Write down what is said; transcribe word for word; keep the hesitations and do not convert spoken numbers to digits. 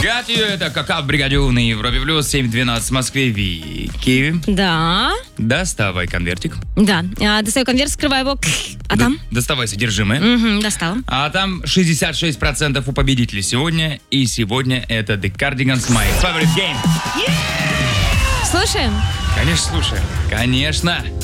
Got you, это какао в бригаде У на Европе Плюс, семь двенадцать в Москве. Вики. Да. Доставай конвертик. Да. А, достаю конверт, скрываю его. А там? Доставай содержимое. Угу, достала. А там шестьдесят шесть процентов у победителей сегодня. И сегодня это The Cardigans, My Favorite Game. Слушаем? Конечно, слушаем. Конечно.